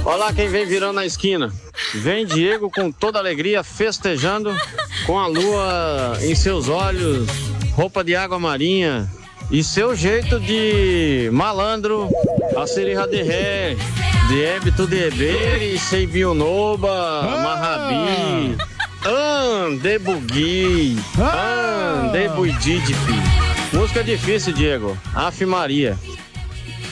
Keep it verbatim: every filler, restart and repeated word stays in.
Olha lá quem vem virando na esquina. Vem Diego com toda alegria, festejando, com a lua em seus olhos, roupa de água marinha e seu jeito de malandro, a serra de ré, de ébito de ebere, seibionoba, marrabi, ande bugui, ande buididipi. Música difícil, Diego. Afe Maria.